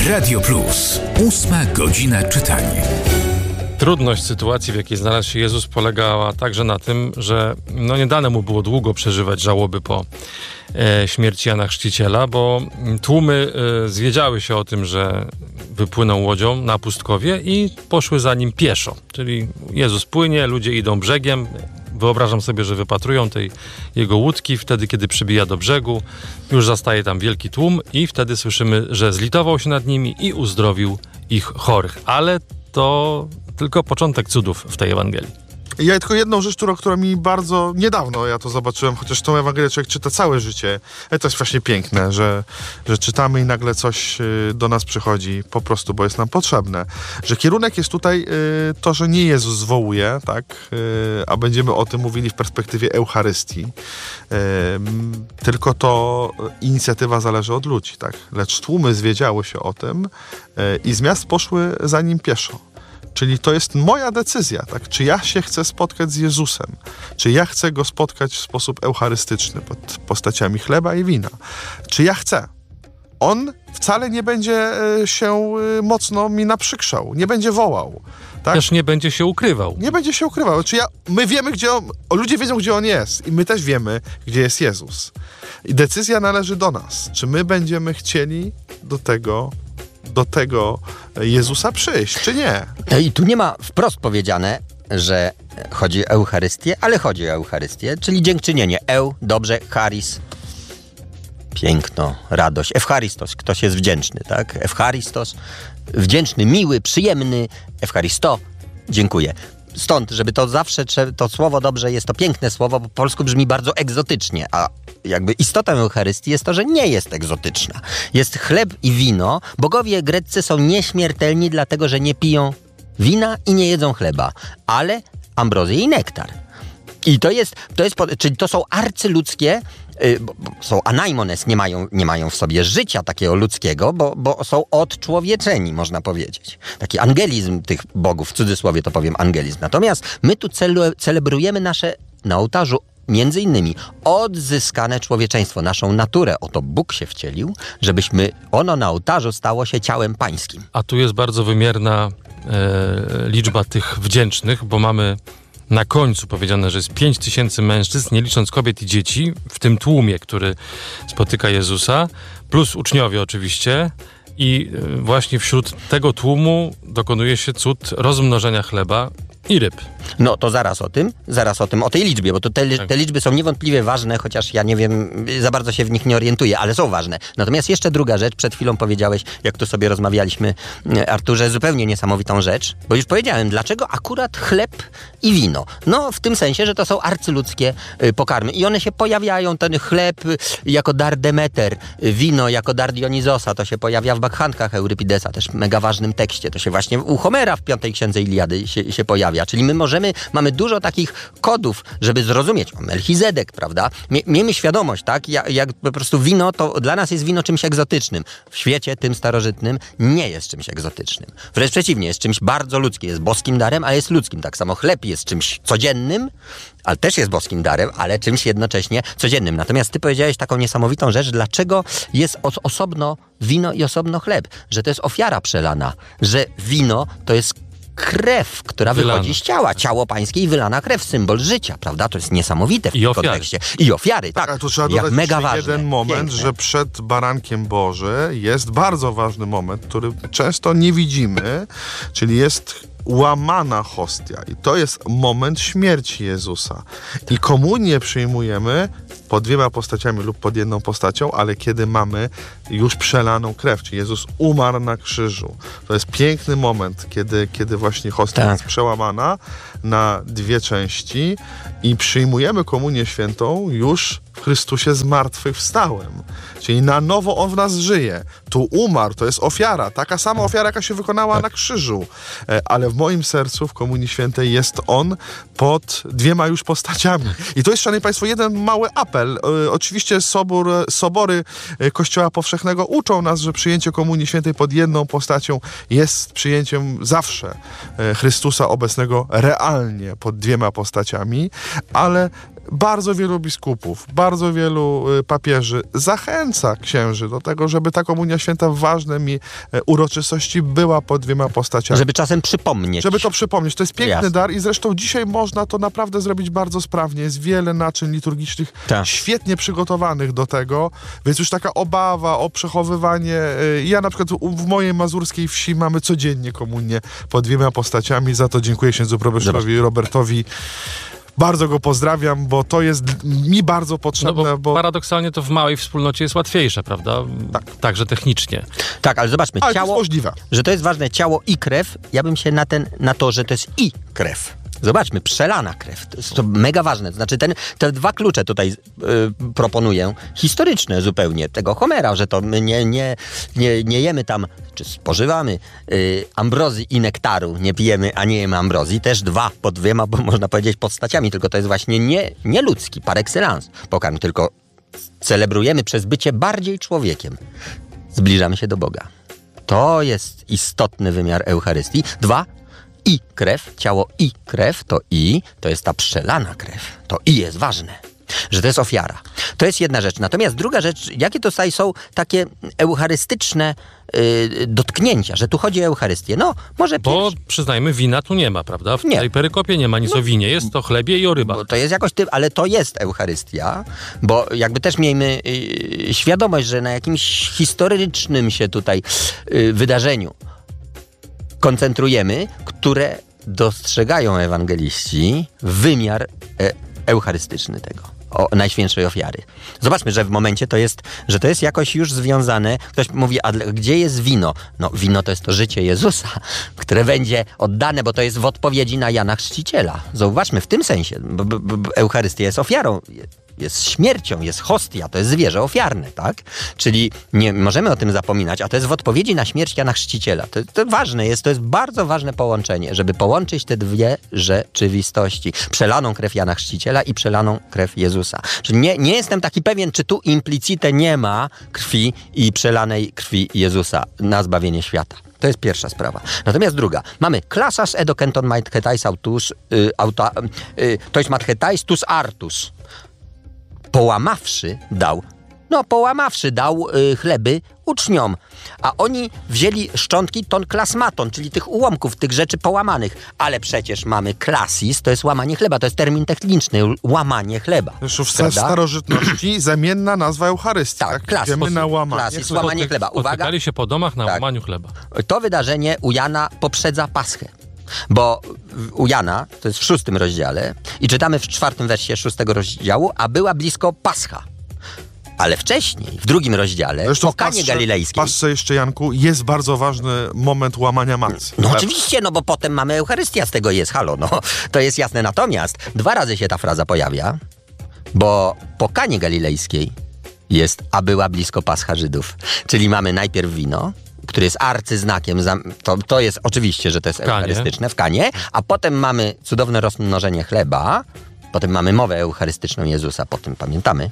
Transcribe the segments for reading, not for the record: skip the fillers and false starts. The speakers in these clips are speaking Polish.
Radio Plus. 8 godzina czytania. Trudność sytuacji, w jakiej znalazł się Jezus, polegała także na tym, że nie dane mu było długo przeżywać żałoby po śmierci Jana Chrzciciela, bo tłumy zwiedziały się o tym, że wypłyną łodzią na pustkowie i poszły za nim pieszo. Czyli Jezus płynie, ludzie idą brzegiem. Wyobrażam sobie, że wypatrują tej jego łódki. Wtedy, kiedy przybija do brzegu, już zastaje tam wielki tłum i wtedy słyszymy, że zlitował się nad nimi i uzdrowił ich chorych. Ale to tylko początek cudów w tej Ewangelii. Ja tylko jedną rzecz, która mi bardzo niedawno ja to zobaczyłem, chociaż tą Ewangelię człowiek czyta całe życie. To jest właśnie piękne, że czytamy i nagle coś do nas przychodzi po prostu, bo jest nam potrzebne. Że kierunek jest tutaj to, że nie Jezus zwołuje, tak? A będziemy o tym mówili w perspektywie Eucharystii. Tylko to inicjatywa zależy od ludzi, tak? Lecz tłumy zwiedziały się o tym i z miast poszły za nim pieszo. Czyli to jest moja decyzja, tak? Czy ja się chcę spotkać z Jezusem? Czy ja chcę Go spotkać w sposób eucharystyczny, pod postaciami chleba i wina? Czy ja chcę? On wcale nie będzie się mocno mi naprzykrzał, nie będzie wołał. Tak? Też nie będzie się ukrywał. Nie będzie się ukrywał. My wiemy, gdzie ludzie wiedzą, gdzie On jest i my też wiemy, gdzie jest Jezus. I decyzja należy do nas. Czy my będziemy chcieli do tego Jezusa przyjść, czy nie? I tu nie ma wprost powiedziane, że chodzi o Eucharystię, ale chodzi o Eucharystię, czyli dziękczynienie. Dobrze, charis, piękno, radość. Eucharistos, ktoś jest wdzięczny, tak? Eucharistos, wdzięczny, miły, przyjemny. Eucharisto, dziękuję. Stąd, żeby to zawsze, to słowo dobrze jest to piękne słowo, bo po polsku brzmi bardzo egzotycznie, a jakby istotą Eucharystii jest to, że nie jest egzotyczna. Jest chleb i wino. Bogowie greccy są nieśmiertelni, dlatego że nie piją wina i nie jedzą chleba, ale ambrozję i nektar. I czyli to są arcyludzkie, są anaimones, nie mają w sobie życia takiego ludzkiego, bo są odczłowieczeni, można powiedzieć. Taki angelizm tych bogów, w cudzysłowie to powiem angelizm. Natomiast my tu celebrujemy nasze na ołtarzu między innymi odzyskane człowieczeństwo, naszą naturę. Oto Bóg się wcielił, żebyśmy ono na ołtarzu stało się ciałem pańskim. A tu jest bardzo wymierna liczba tych wdzięcznych, bo mamy na końcu powiedziane, że jest 5000 mężczyzn, nie licząc kobiet i dzieci, w tym tłumie, który spotyka Jezusa, plus uczniowie oczywiście. I właśnie wśród tego tłumu dokonuje się cud rozmnożenia chleba i ryb. No to zaraz o tym, o tej liczbie, bo to te liczby są niewątpliwie ważne, chociaż ja nie wiem, za bardzo się w nich nie orientuję, ale są ważne. Natomiast jeszcze druga rzecz, przed chwilą powiedziałeś, jak tu sobie rozmawialiśmy, Arturze, zupełnie niesamowitą rzecz, bo już powiedziałem, dlaczego akurat chleb i wino. No w tym sensie, że to są arcyludzkie pokarmy i one się pojawiają, ten chleb jako dar Demeter, wino jako dar Dionizosa, to się pojawia w bakchankach Eurypidesa, też mega ważnym tekście, to się właśnie u Homera w 5. księdze Iliady się pojawia, czyli my mamy dużo takich kodów, żeby zrozumieć. Melchizedek, prawda? Miejmy świadomość, tak? Jak po prostu wino, to dla nas jest wino czymś egzotycznym. W świecie tym starożytnym nie jest czymś egzotycznym. Wręcz przeciwnie, jest czymś bardzo ludzkim. Jest boskim darem, ale jest ludzkim. Tak samo chleb jest czymś codziennym, ale też jest boskim darem, ale czymś jednocześnie codziennym. Natomiast ty powiedziałeś taką niesamowitą rzecz, dlaczego jest osobno wino i osobno chleb. Że to jest ofiara przelana. Że wino to jest krew, która wychodzi z ciała. Ciało pańskie i wylana krew, symbol życia, prawda? To jest niesamowite w tym kontekście. I ofiary, tak. A tu trzeba dodać jeden moment, że przed barankiem Boży jest bardzo ważny moment, który często nie widzimy, czyli jest łamana hostia. I to jest moment śmierci Jezusa. I komunię przyjmujemy pod 2 postaciami lub pod 1 postacią, ale kiedy mamy już przelaną krew, czyli Jezus umarł na krzyżu. To jest piękny moment, kiedy właśnie hostia jest przełamana na 2 części i przyjmujemy komunię świętą już w Chrystusie zmartwychwstałym. Czyli na nowo On w nas żyje. Tu umarł, to jest ofiara. Taka sama ofiara, jaka się wykonała na krzyżu. Ale w moim sercu, w Komunii Świętej jest On pod 2 już postaciami. I to jest, szanowni państwo, jeden mały apel. Oczywiście sobory Kościoła Powszechnego uczą nas, że przyjęcie Komunii Świętej pod 1 postacią jest przyjęciem zawsze Chrystusa obecnego realnie pod 2 postaciami, ale bardzo wielu biskupów, bardzo wielu papieży zachęca księży do tego, żeby ta komunia święta w ważnej uroczystości była pod dwiema postaciami. Żeby czasem przypomnieć. Żeby to przypomnieć. To jest piękny Jasne. dar i zresztą dzisiaj można to naprawdę zrobić bardzo sprawnie. Jest wiele naczyń liturgicznych Tak. świetnie przygotowanych do tego, więc już taka obawa o przechowywanie. Ja na przykład w mojej mazurskiej wsi mamy codziennie komunię pod dwiema postaciami. Za to dziękuję księdzu proboszczowi Robertowi. Bardzo go pozdrawiam, bo to jest mi bardzo potrzebne. No bo paradoksalnie to w małej wspólnocie jest łatwiejsze, prawda? Tak. Także technicznie. Tak, ale zobaczmy, Ale to ciało, jest możliwe. że to jest ważne, ciało i krew, ja bym się na to, że to jest i krew. Zobaczmy, przelana krew, to jest to mega ważne. To znaczy te dwa klucze tutaj proponuję, historyczne zupełnie, tego Homera, że to my nie jemy tam, czy spożywamy ambrozji i nektaru, nie pijemy, a nie jemy ambrozji, też dwa pod dwiema, bo można powiedzieć postaciami, tylko to jest właśnie nie ludzki, par excellence pokarm, tylko celebrujemy przez bycie bardziej człowiekiem. Zbliżamy się do Boga. To jest istotny wymiar Eucharystii. Dwa, i krew, ciało i krew, to jest ta przelana krew. To i jest ważne, że to jest ofiara. To jest jedna rzecz. Natomiast druga rzecz, jakie tutaj są takie eucharystyczne dotknięcia, że tu chodzi o Eucharystię. No, może Bo przyznajmy, wina tu nie ma, prawda? W Nie. tej perykopie nie ma nic o winie. Jest o chlebie i o rybach. Bo to jest jakoś ale to jest Eucharystia, bo jakby też miejmy świadomość, że na jakimś historycznym się tutaj wydarzeniu koncentrujemy, które dostrzegają ewangeliści wymiar eucharystyczny tego, najświętszej ofiary. Zobaczmy, że w momencie że to jest jakoś już związane. Ktoś mówi, a gdzie jest wino? No, wino to jest to życie Jezusa, które będzie oddane, bo to jest w odpowiedzi na Jana Chrzciciela. Zauważmy w tym sensie, bo Eucharystia jest ofiarą, jest śmiercią, jest hostia, to jest zwierzę ofiarne, tak? Czyli nie możemy o tym zapominać, a to jest w odpowiedzi na śmierć Jana Chrzciciela. To ważne jest, to jest bardzo ważne połączenie, żeby połączyć te dwie rzeczywistości. Przelaną krew Jana Chrzciciela i przelaną krew Jezusa. Czyli nie jestem taki pewien, czy tu implicite nie ma krwi i przelanej krwi Jezusa na zbawienie świata. To jest pierwsza sprawa. Natomiast druga. Mamy klasas edokenton mathetais autus, tois mathetais tus artus. Połamawszy dał chleby uczniom, a oni wzięli szczątki ton klasmaton, czyli tych ułomków, tych rzeczy połamanych. Ale przecież mamy klasis, to jest łamanie chleba, to jest termin techniczny, łamanie chleba. Zresztą w starożytności zamienna nazwa Eucharystii. Tak, klasis. Idziemy na łamanie. Klasis, łamanie chleba. Uwaga, Spotykali się po domach na łamaniu chleba. to wydarzenie u Jana poprzedza Paschę. Bo u Jana, to jest w 6 rozdziale, i czytamy w 4 wersie 6 rozdziału, a była blisko Pascha. Ale wcześniej, w 2 rozdziale, Zresztą po Kanie Galilejskiej... W Pasce jeszcze, Janku, jest bardzo ważny moment łamania macy. No oczywiście, bo potem mamy Eucharystia, z tego jest, to jest jasne. Natomiast 2 razy się ta fraza pojawia, bo po Kanie Galilejskiej jest, a była blisko Pascha Żydów. Czyli mamy najpierw wino, który jest arcyznakiem, to jest oczywiście, że to jest eucharystyczne w Kanie, a potem mamy cudowne rozmnożenie chleba, potem mamy mowę eucharystyczną Jezusa, potem pamiętamy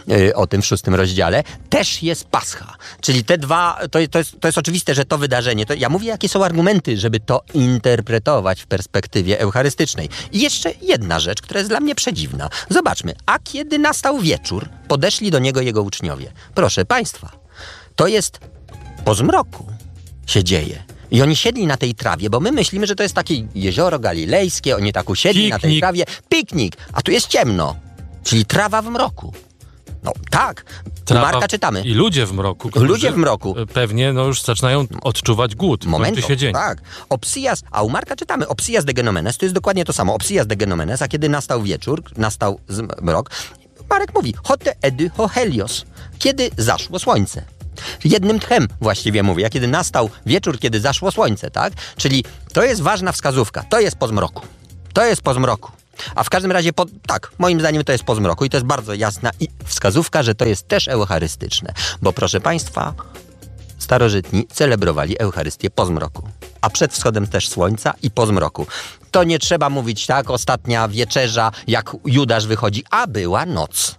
o tym w 6 rozdziale, też jest Pascha. Czyli te dwa, to jest oczywiste, że to wydarzenie, ja mówię, jakie są argumenty, żeby to interpretować w perspektywie eucharystycznej. I jeszcze jedna rzecz, która jest dla mnie przedziwna. Zobaczmy, a kiedy nastał wieczór, podeszli do niego jego uczniowie. Proszę Państwa, to jest po zmroku się dzieje. I oni siedli na tej trawie, bo my myślimy, że to jest takie jezioro galilejskie, oni tak usiedli na tej trawie. Piknik, a tu jest ciemno. Czyli trawa w mroku. No tak, u Marka czytamy. I ludzie w mroku. Ludzie w mroku. Pewnie już zaczynają odczuwać głód. Momentu, siedzenie. tak. Opsias, a u Marka czytamy opsias de genomenes, to jest dokładnie to samo. Opsias de genomenes, a kiedy nastał wieczór, nastał zmrok, Marek mówi, hote edy ho helios, kiedy zaszło słońce. Jednym tchem właściwie mówię, a kiedy nastał wieczór, kiedy zaszło słońce, tak? Czyli to jest ważna wskazówka, to jest po zmroku. To jest po zmroku. A w każdym razie, tak, moim zdaniem to jest po zmroku i to jest bardzo jasna wskazówka, że to jest też eucharystyczne. Bo proszę Państwa, starożytni celebrowali Eucharystię po zmroku. A przed wschodem też słońca i po zmroku. To nie trzeba mówić tak, ostatnia wieczerza, jak Judasz wychodzi, a była noc.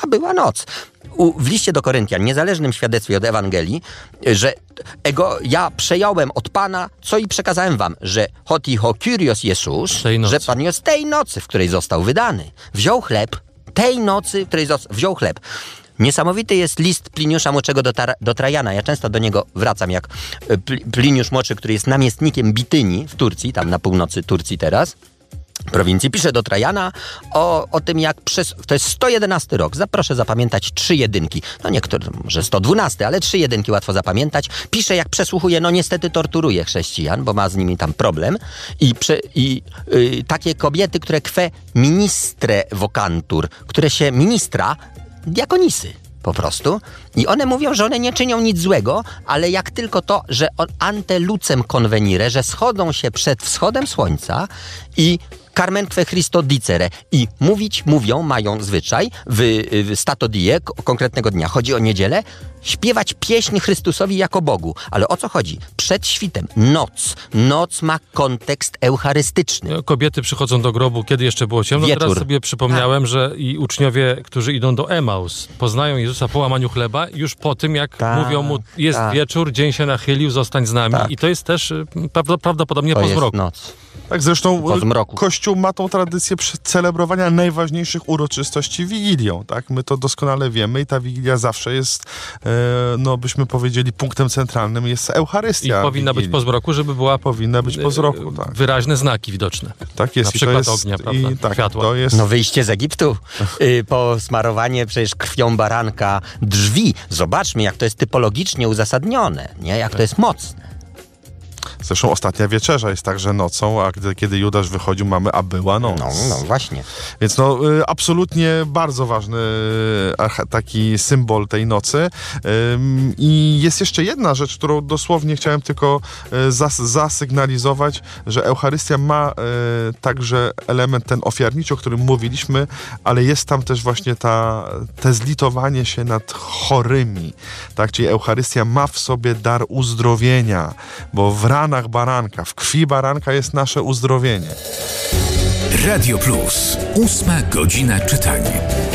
W liście do Koryntian, niezależnym świadectwie od Ewangelii, że ja przejąłem od Pana, co i przekazałem wam, że hoti ho Kyrios Jezus, że Pan jest tej nocy, w której został wydany. Wziął chleb, tej nocy, w której wziął chleb. Niesamowity jest list Pliniusza Młodszego do Trajana. Ja często do niego wracam, jak Pliniusz Młodszy, który jest namiestnikiem Bityni w Turcji, tam na północy Turcji teraz, prowincji, pisze do Trajana o tym, jak to jest 111 rok. Proszę zapamiętać 3 jedynki. No niektóre, może 112, ale 3 jedynki łatwo zapamiętać. Pisze, jak przesłuchuje, no niestety torturuje chrześcijan, bo ma z nimi tam problem. Takie kobiety, które kwe ministre vocantur, które się ministra, diakonisy po prostu. I one mówią, że one nie czynią nic złego, ale jak tylko to, że ante lucem convenire, że schodzą się przed wschodem słońca i Carmenque Christo dicere. I mówią, mają zwyczaj w statodie konkretnego dnia, chodzi o niedzielę, śpiewać pieśń Chrystusowi jako Bogu. Ale o co chodzi? Przed świtem. Noc. Noc ma kontekst eucharystyczny. Kobiety przychodzą do grobu, kiedy jeszcze było ciemno. Wieczór. Teraz sobie przypomniałem, że i uczniowie, którzy idą do Emaus, poznają Jezusa po łamaniu chleba, już po tym, jak mówią mu, jest wieczór, dzień się nachylił, zostań z nami. I to jest też prawdopodobnie po zmroku. Noc. Tak, zresztą Kościół ma tą tradycję celebrowania najważniejszych uroczystości Wigilią, tak? My to doskonale wiemy i ta Wigilia zawsze jest, byśmy powiedzieli, punktem centralnym jest Eucharystia. I powinna być po zmroku, żeby była... Powinna być po zmroku, tak. Wyraźne znaki widoczne. Tak jest. Na przykład ognia, prawda? Światła. To jest... No wyjście z Egiptu, posmarowanie przecież krwią baranka drzwi. Zobaczmy, jak to jest typologicznie uzasadnione, nie? Jak to jest mocne. Zresztą ostatnia wieczerza jest także nocą, a kiedy Judasz wychodził, mamy, a była noc. No właśnie. Więc absolutnie bardzo ważny taki symbol tej nocy. I jest jeszcze jedna rzecz, którą dosłownie chciałem tylko zasygnalizować, że Eucharystia ma także element ten ofiarniczy, o którym mówiliśmy, ale jest tam też właśnie te zlitowanie się nad chorymi. Tak? Czyli Eucharystia ma w sobie dar uzdrowienia, bo w ranach baranka, w krwi baranka jest nasze uzdrowienie. Radio Plus. 8 godzina czytania.